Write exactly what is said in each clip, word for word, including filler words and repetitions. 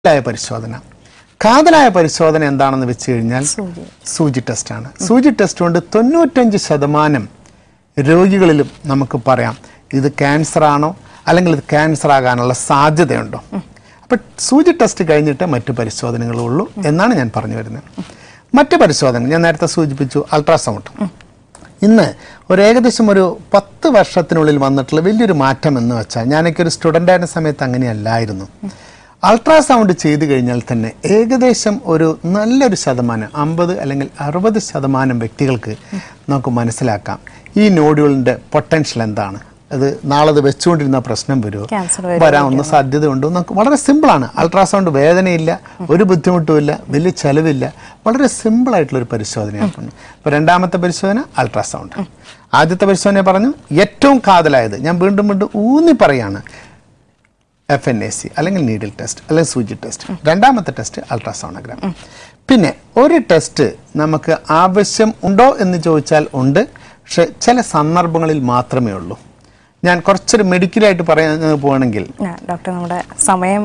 കാതലായ പരിശോധന കാതലായ പരിശോധന എന്താണെന്ന് വെച്ച് കഴിഞ്ഞാൽ സൂചി ടെസ്റ്റാണ്. സൂചി ടെസ്റ്റ് കൊണ്ട് തൊണ്ണൂറ്റഞ്ച് ശതമാനം രോഗികളിലും നമുക്ക് പറയാം ഇത് ക്യാൻസർ ആണോ അല്ലെങ്കിൽ ഇത് ക്യാൻസർ ആകാനുള്ള സാധ്യതയുണ്ടോ. അപ്പം സൂചി ടെസ്റ്റ് കഴിഞ്ഞിട്ട് മറ്റു പരിശോധനകളുള്ളൂ എന്നാണ് ഞാൻ പറഞ്ഞു വരുന്നത്. മറ്റു പരിശോധന ഞാൻ നേരത്തെ സൂചിപ്പിച്ചു അൾട്രാസൗണ്ട്. ഇന്ന് ഒരു ഏകദേശം ഒരു പത്ത് വർഷത്തിനുള്ളിൽ വന്നിട്ടുള്ള വലിയൊരു മാറ്റം എന്ന് വെച്ചാൽ ഞാനൊക്കെ ഒരു സ്റ്റുഡൻ്റ് ആയിരുന്ന സമയത്ത് അങ്ങനെയല്ലായിരുന്നു. അൾട്രാസൗണ്ട് ചെയ്തു കഴിഞ്ഞാൽ തന്നെ ഏകദേശം ഒരു നല്ലൊരു ശതമാനം അമ്പത് അല്ലെങ്കിൽ അറുപത് ശതമാനം വ്യക്തികൾക്ക് നമുക്ക് മനസ്സിലാക്കാം ഈ നോഡ്യൂളിൻ്റെ പൊട്ടൻഷ്യൽ എന്താണ്, അത് നാളെ അത് വെച്ചുകൊണ്ടിരുന്ന പ്രശ്നം വരുമോ, വരാവുന്ന സാധ്യതയുണ്ടോ. നമുക്ക് വളരെ സിമ്പിളാണ്. അൾട്രാസൗണ്ട് വേദനയില്ല, ഒരു ബുദ്ധിമുട്ടുമില്ല, വലിയ ചെലവില്ല, വളരെ സിമ്പിളായിട്ടുള്ളൊരു പരിശോധനയാണ്. ഇപ്പോൾ രണ്ടാമത്തെ പരിശോധന അൾട്രാസൗണ്ട്. ആദ്യത്തെ പരിശോധന പറഞ്ഞു ഏറ്റവും കാതലായത്, ഞാൻ വീണ്ടും വീണ്ടും ഊന്നി പറയാണ്, എഫ് എൻ എ സി അല്ലെങ്കിൽ നീഡിൽ ടെസ്റ്റ് അല്ലെങ്കിൽ സൂചി ടെസ്റ്റ്. രണ്ടാമത്തെ ടെസ്റ്റ് അൾട്രാസോണോഗ്രാം. പിന്നെ ഒരു ടെസ്റ്റ് നമുക്ക് ആവശ്യം ഉണ്ടോ എന്ന് ചോദിച്ചാൽ ഉണ്ട്, പക്ഷെ ചില സന്ദർഭങ്ങളിൽ മാത്രമേ ഉള്ളൂ. ഞാൻ കുറച്ചൊരു മെഡിക്കലായിട്ട് പറയാൻ പോവാണെങ്കിൽ ഡോക്ടർ നമ്മുടെ സമയം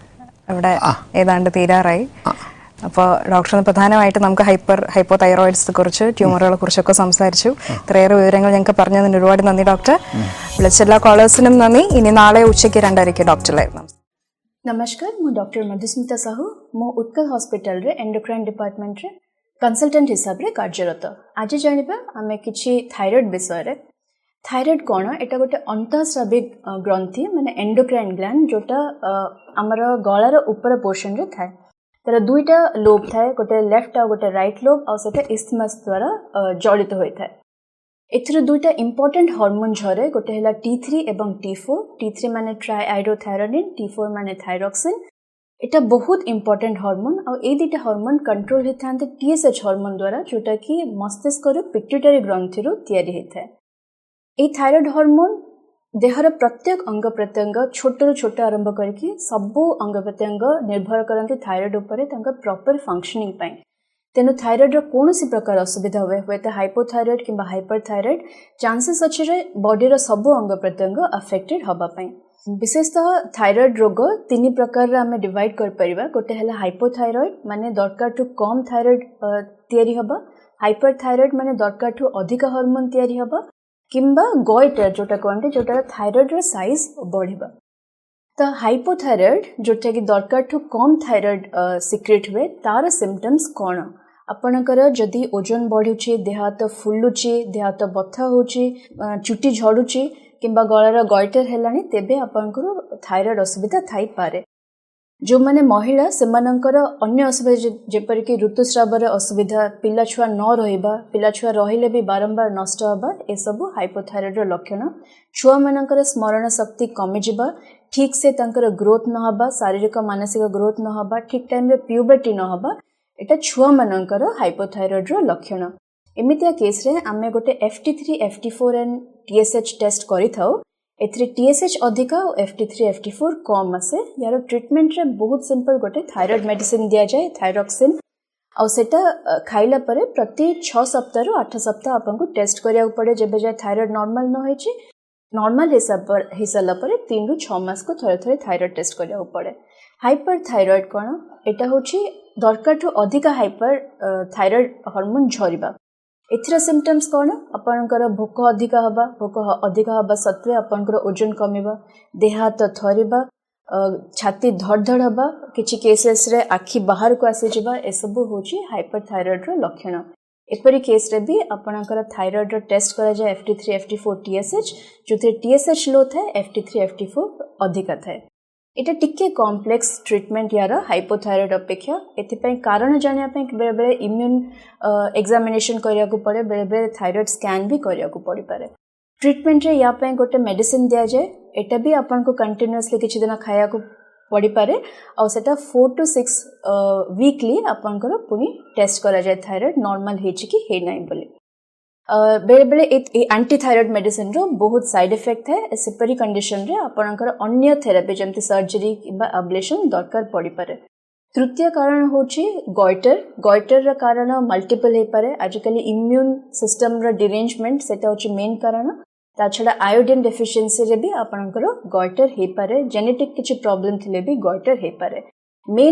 ഇവിടെ ഏതാണ്ട് തീരാറായി. അപ്പോൾ ഡോക്ടർ പ്രധാനമായിട്ട് നമുക്ക് ഹൈപ്പർ ഹൈപ്പോ തൈറോയിഡ്സിനെ കുറിച്ച് ട്യൂമറുകളെ കുറിച്ചൊക്കെ സംസാരിച്ചു. ഇത്രയേറെ വിവരങ്ങൾ ഞങ്ങൾക്ക് പറഞ്ഞതിന് ഒരുപാട് നന്ദി ഡോക്ടർ. വിളിച്ച എല്ലാ കോളേഴ്സിനും നന്ദി. ഇനി നാളെ ഉച്ചയ്ക്ക് രണ്ടരയ്ക്ക് ഡോക്ടറിലായിരുന്നു. नमस्कार मु डॉक्टर मधुस्मिता साहू मो उत्कल हॉस्पिटल रे एंडोक्राइन डिपार्टमेंट रे कंसल्टेंट हिसाब रे कार्यरत. आज जानिबा आमे किछि थायराइड विषय रे. थायराइड कोन एटा गोटे अंतःस्राविक ग्रंथि माने एंडोक्राइन ग्लैंड जोटा हमर गळार ऊपर पोर्शन रे थाए. तर दुईटा लोब थाए, गोटे लेफ्ट आ गोटे राइट लोब आ सेटा इस्थमस द्वारा जड़ित होय थाए. एथरे दुईटा इंपोर्टेंट हार्मोन झरे, गोटे हला टी थ्री एवं टी फोर. टी थ्री माने ट्राइआयोडोथायरोनिन, टी फोर माने थायरॉक्सिन. एटा बहुत इंपोर्टेंट हार्मोन आ ए दुईटा हार्मोन कंट्रोल हेथांते टीएसएच हार्मोन द्वारा जोटा कि मस्तिष्क रो पिट्यूटरी ग्रंथि रो तयारी हेथाय. ए थायराइड हार्मोन देहर प्रत्येक अंग प्रत्यंग छोट रु छोट आरंभ करके सबु अंग प्रत्यंग निर्भर करते थायराइड उपरे तांका प्रॉपर फंक्शनिंग पाई. तेनु थायराइड कौन सी प्रकार असुविधा हुए हुए तो हाइपोथायराइड किंबा हाइपरथायराइड चांसेस अच्छे रे बॉडी रो सबु अंग प्रत्यंग अफेक्टेड हबा पाई. विशेषतः थायराइड रोग तीन प्रकार रे हमें डिवाइड कर परिबा. गोटे हला हाइपोथायराइड माने दरकार टू कम थायराइड तयारी हबा, हाइपरथायराइड माने दरकार टू अधिक हार्मोन तयारी हबा, किंबा गॉइटर जोटा कहते जोटा थायराइड रो साइज बढ़िबा. तो हाइपोथायराइड जोटा कि दरकार टू कम थायराइड सिक्रेट हुए तार सिम्पटम्स कौन. आपणकर जदि ओजन बढ़ुची, देह हाथ फुलुची, देह हाथ बथा होची, चुटी झड़ुची किंबा गलार गॉइटर हेलानी तेबे आपणकर थायराइड असुविधा थाई पारे. जो माने महिला सेमानंकर अन्य असुविधा जेपरिक ऋतुस्रावर असुविधा, पिला छुआ न रहिबा, पिला छुआ रहिले भी बारंबार नष्ट हबा, ए सब हाइपोथायराइड रो लक्षण. छुआ मानकर स्मरण शक्ति कमी जिबा, ठीक से तांकर ग्रोथ न हबा, शारीरिक मानसिक ग्रोथ न हबा, ठीक टाइम रे प्यूबर्टी न हबा, एटा छुआ मानकर हाइपोथायराइड रो लक्षण. एमितिया केस रे आमे गोटे F T three F T four and TSH test करि थाउ. एथरे टीएसएच अधिका और F T three F T four कम आसे. यार ट्रीटमेंट रे बहुत सिंपल गोटे थायराइड मेडिसिन दिया जाए, थायरॉक्सिन. आ सेटा खाइला परे प्रति छह सप्ताह रु आठ सप्ताह आपनको टेस्ट करिया पड़े. जेबे जाय थायराइड नॉर्मल न होई छि, नॉर्मल हिसाब पर हिसाला परे तीन रु छह मास को थरे थरे थायराइड टेस्ट करिया पड़े. हाइपरथायराइड कोन एटा होछि दरकार टू अधिक हाइपर थायराइड हार्मोन झरिबा. एथरा सिम्पटम्स कोन आपनकर भोक अधिक हबा, भोक अधिक हबा सत्वे आपनकर ओजन कमिबा, देह हाथ थरिबा, छाती धड़धड़ हबा, किछि केसेस रे आखि बाहर को आसी जिबा, ए सब होछि हाइपरथायराइड रो लक्षण. एपरी केस रे भी आपनकर थायराइड रो टेस्ट करा जाय F T three F T four TSH, जोथे TSH लो थाए, F T three F T four अधिक थाए. एटा टिके कॉम्प्लेक्स ट्रीटमेंट यार हाइपोथायराइड अपेक्षा. एथिपई कारण जानिया पे बेले बेले इम्यून एग्जामिनेशन करिया को पड़े, बेले बेले थायराइड स्कैन भी करिया को पड़ी पारे. ट्रीटमेंट रे या पे गोटे मेडिसिन दिया जाए, एटा भी आपन को कंटीन्यूअसली किछि दिन खाया को पड़ी पारे. आ सेटा फोर टू सिक्स वीकली आपन को पुनी टेस्ट करा जाए थायराइड नॉर्मल हेछि कि हे नाही बोली. बेले बेले एंटी थायराइड मेडिसिन रो बहुत साइड इफेक्ट है. सेपरी कंडीशन रे आपनकर अन्य थेरापी जमती सर्जरी किबा अब्लेशन दरकार पड़ी पारे. तृतीय कारण होछि गॉइटर. गॉइटर रा कारण मल्टीपल हे पारे. आजकल इम्यून सिस्टम रा डिरेंजमेंट सेटा होछि मेन कारण. ता छड़ा आयोडीन डेफिशिएंसी रे भी आपनकर गॉइटर हे पारे. जेनेटिक किछि प्रॉब्लम थिले भी गॉइटर हे पारे. main